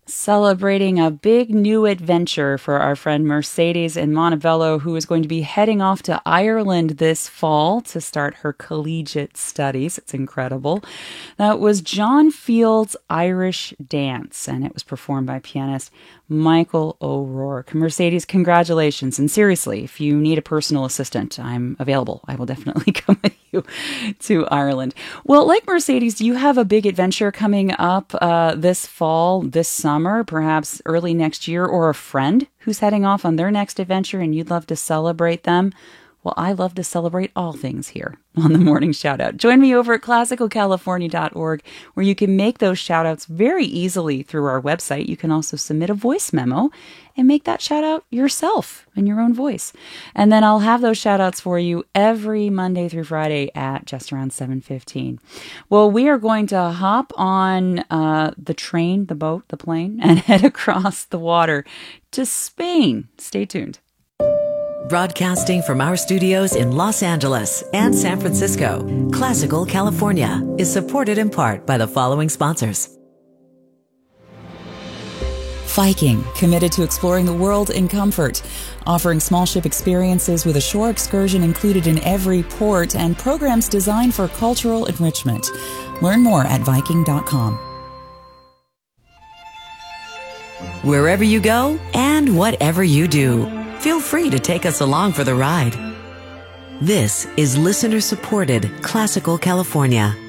Celebrating a big new adventure for our friend Mercedes in Montebello, who is going to be heading off to Ireland this fall to start her collegiate studies. It's incredible. That was John Field's Irish Dance, and it was performed by pianist Michael O'Rourke. Mercedes, congratulations. And seriously, if you need a personal assistant, I'm available. I will definitely come with you to Ireland. Well, like Mercedes, you have a big adventure coming up this fall, this summer, perhaps early next year, or a friend who's heading off on their next adventure and you'd love to celebrate them. Well, I love to celebrate all things here on the Morning Shoutout. Join me over at classicalcalifornia.org, where you can make those shoutouts very easily through our website. You can also submit a voice memo and make that shoutout yourself in your own voice. And then I'll have those shoutouts for you every Monday through Friday at just around 7:15. Well, we are going to hop on the train, the boat, the plane, and head across the water to Spain. Stay tuned. Broadcasting from our studios in Los Angeles and San Francisco, Classical California is supported in part by the following sponsors. Viking, committed to exploring the world in comfort, offering small ship experiences with a shore excursion included in every port and programs designed for cultural enrichment. Learn more at Viking.com. Wherever you go and whatever you do, feel free to take us along for the ride. This is listener-supported Classical California.